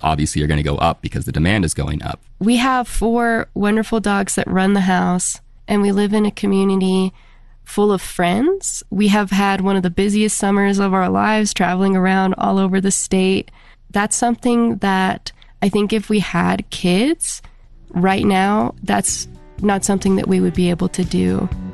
obviously are going to go up because the demand is going up. We have 4 wonderful dogs that run the house, and we live in a community full of friends. We have had one of the busiest summers of our lives, traveling around all over the state. That's something that I think if we had kids right now, that's not something that we would be able to do.